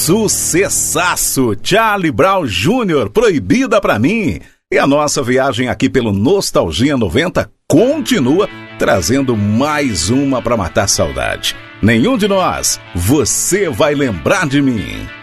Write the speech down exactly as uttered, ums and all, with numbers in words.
Sucessaço, Charlie Brown Júnior, Proibida Pra Mim. E a nossa viagem aqui pelo Nostalgia noventa continua trazendo mais uma pra matar saudade. Nenhum de nós, você vai lembrar de mim.